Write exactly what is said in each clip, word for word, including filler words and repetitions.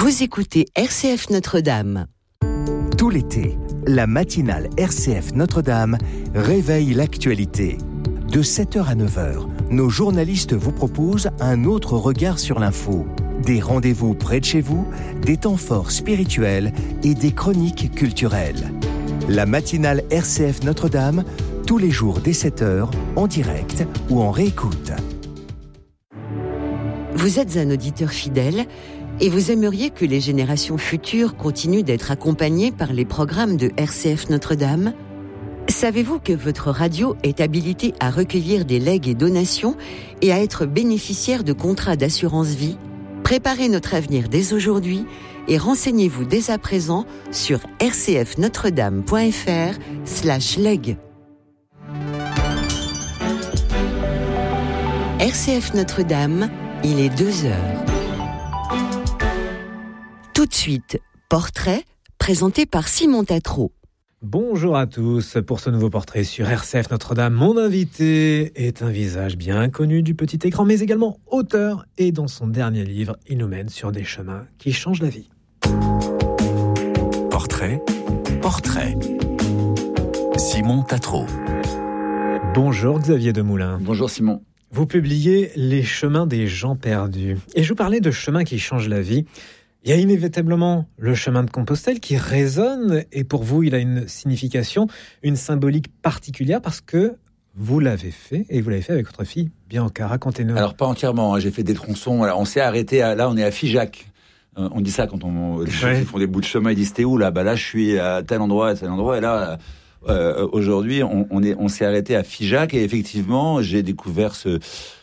Vous écoutez R C F Notre-Dame. Tout l'été, la matinale R C F Notre-Dame réveille l'actualité. De sept heures à neuf heures, nos journalistes vous proposent un autre regard sur l'info. Des rendez-vous près de chez vous, des temps forts spirituels et des chroniques culturelles. La matinale R C F Notre-Dame, tous les jours dès sept heures, en direct ou en réécoute. Vous êtes un auditeur fidèle et vous aimeriez que les générations futures continuent d'être accompagnées par les programmes de R C F Notre-Dame ? Savez-vous que votre radio est habilitée à recueillir des legs et donations et à être bénéficiaire de contrats d'assurance vie ? Préparez notre avenir dès aujourd'hui et renseignez-vous dès à présent sur rcfnotredame.fr slash leg. R C F Notre-Dame, il est deux heures. Tout de suite, portrait présenté par Simon Tatro. Bonjour à tous pour ce nouveau portrait sur R C F Notre-Dame. Mon invité est un visage bien connu du petit écran, mais également auteur. Et dans son dernier livre, il nous mène sur des chemins qui changent la vie. Portrait, portrait. Simon Tatro. Bonjour Xavier Demoulin. Bonjour Simon. Vous publiez Les chemins des gens perdus. Et je vous parlais de chemins qui changent la vie. Il y a inévitablement le chemin de Compostelle qui résonne et pour vous, il a une signification, une symbolique particulière parce que vous l'avez fait et vous l'avez fait avec votre fille Bianca. Racontez-nous. Alors pas entièrement, hein, j'ai fait des tronçons. Voilà, on s'est arrêté, à, là on est à Figeac. Euh, on dit ça quand on, les gens ouais. qui font des bouts de chemin, ils disent t'es où là ? Bah là je suis à tel endroit, à tel endroit et là... Euh, aujourd'hui, on, on, est, on s'est arrêté à Figeac et effectivement, j'ai découvert ce,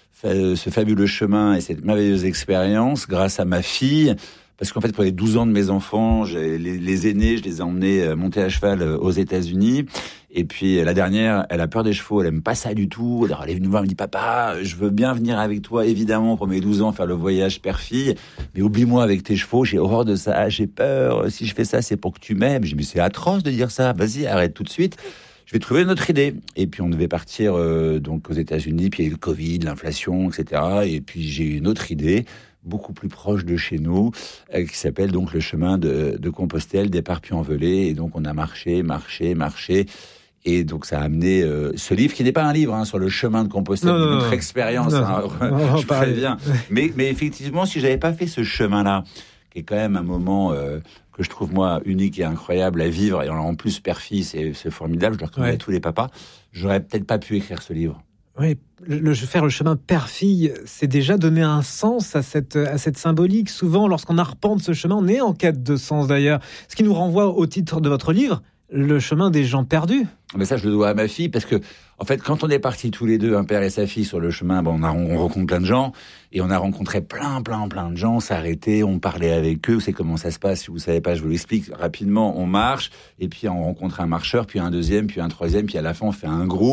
ce fabuleux chemin et cette merveilleuse expérience grâce à ma fille. Parce qu'en fait, pour les douze ans de mes enfants, j'ai, les, les aînés, je les ai emmenés monter à cheval aux États-Unis. Et puis la dernière, elle a peur des chevaux, elle aime pas ça du tout. Alors elle est venue me voir, elle me dit papa, je veux bien venir avec toi, évidemment, pour mes douze ans, faire le voyage père-fille. Mais oublie-moi avec tes chevaux, j'ai horreur de ça, j'ai peur. Si je fais ça, c'est pour que tu m'aimes. J'ai dit mais c'est atroce de dire ça. Vas-y, arrête tout de suite. Je vais trouver une autre idée. Et puis on devait partir euh, donc aux États-Unis. Puis il y a eu le Covid, l'inflation, et cetera. Et puis j'ai eu une autre idée, beaucoup plus proche de chez nous, euh, qui s'appelle donc le chemin de, de Compostelle, départ Puy-en-Velay. Et donc on a marché, marché, marché. Et donc ça a amené euh, ce livre, qui n'est pas un livre hein, sur le chemin de Compostelle, non, notre non, expérience, non, hein, non, je préviens. Mais, mais effectivement, si j'avais pas fait ce chemin-là, qui est quand même un moment euh, que je trouve moi unique et incroyable à vivre, et en plus père-fille, c'est, c'est formidable, je le recommande ouais. à tous les papas, j'aurais peut-être pas pu écrire ce livre. Oui, le, le, faire le chemin père-fille, c'est déjà donner un sens à cette, à cette symbolique. Souvent, lorsqu'on arpente ce chemin, on est en quête de sens d'ailleurs. Ce qui nous renvoie au titre de votre livre, Le chemin des gens perdus. Mais ça, je le dois à ma fille, parce que, en fait, quand on est partis tous les deux, un père et sa fille, sur le chemin, bon, on, a, on rencontre plein de gens, et on a rencontré plein, plein, plein de gens, on s'est arrêté, on parlait avec eux, c'est comment ça se passe, si vous savez pas, je vous l'explique rapidement, on marche, et puis on rencontre un marcheur, puis un deuxième, puis un troisième, puis à la fin, on fait un groupe.